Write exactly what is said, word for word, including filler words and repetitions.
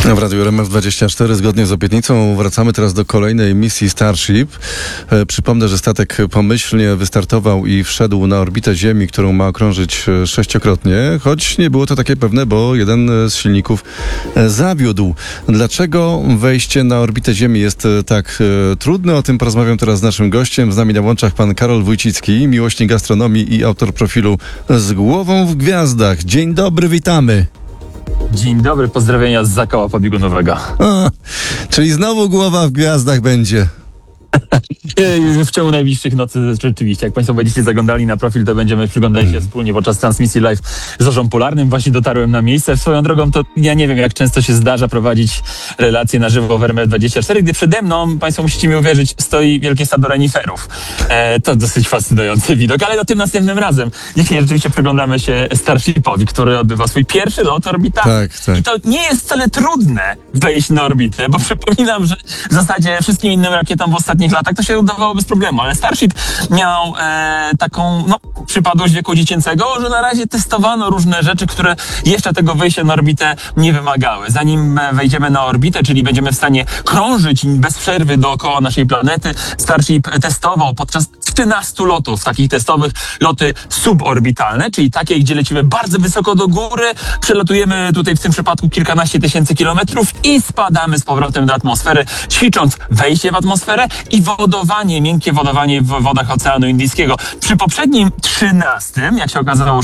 W Radiu R M F dwadzieścia cztery zgodnie z obietnicą wracamy teraz do kolejnej misji Starship. E, przypomnę, że statek pomyślnie wystartował i wszedł na orbitę Ziemi, którą ma okrążyć sześciokrotnie, choć nie było to takie pewne, bo jeden z silników e, zawiódł. Dlaczego wejście na orbitę Ziemi jest e, tak e, trudne? O tym porozmawiam teraz z naszym gościem. Z nami na łączach pan Karol Wójcicki, miłośnik astronomii i autor profilu Z głową w gwiazdach. Dzień dobry, witamy. Dzień dobry, pozdrowienia z Zakoła Podbiegunowego. A, czyli znowu głowa w gwiazdach będzie. W ciągu najbliższych nocy rzeczywiście, jak Państwo będziecie zaglądali na profil, to będziemy przyglądali się wspólnie podczas transmisji live z Zorzą Polarnym. Właśnie dotarłem na miejsce. Swoją drogą to ja nie wiem, jak często się zdarza prowadzić relacje na żywo w R M F dwadzieścia cztery, gdy przede mną, Państwo musicie mi uwierzyć, stoi wielkie stado reniferów. E, to dosyć fascynujący widok, ale o tym następnym razem. Dzisiaj rzeczywiście przyglądamy się Starshipowi, który odbywa swój pierwszy lot orbitalny. Tak, tak. I to nie jest wcale trudne wejść na orbitę, bo przypominam, że w zasadzie wszystkim innym rakietom w ostatnich latach to się udawało bez problemu, ale Starship miał e, taką no, przypadłość wieku dziecięcego, że na razie testowano różne rzeczy, które jeszcze tego wejścia na orbitę nie wymagały. Zanim wejdziemy na orbitę, czyli będziemy w stanie krążyć bez przerwy dookoła naszej planety, Starship testował podczas trzynastu lotów takich testowych loty suborbitalne, czyli takie, gdzie lecimy bardzo wysoko do góry, przelatujemy tutaj w tym przypadku kilkanaście tysięcy kilometrów i spadamy z powrotem do atmosfery, ćwicząc wejście w atmosferę i wodowanie, miękkie wodowanie w wodach Oceanu Indyjskiego. Przy poprzednim trzynastym, jak się okazało,